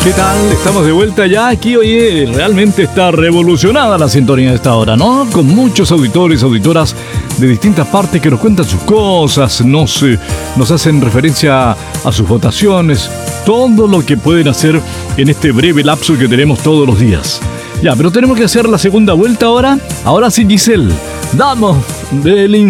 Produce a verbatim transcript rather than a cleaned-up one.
¿Qué tal? Estamos de vuelta ya aquí. Oye, realmente está revolucionada la sintonía de esta hora, ¿no? Con muchos auditores, auditoras de distintas partes que nos cuentan sus cosas, nos, eh, nos hacen referencia a sus votaciones, todo lo que pueden hacer en este breve lapso que tenemos todos los días. Ya, pero tenemos que hacer la segunda vuelta ahora. Ahora sí, Giselle, damos del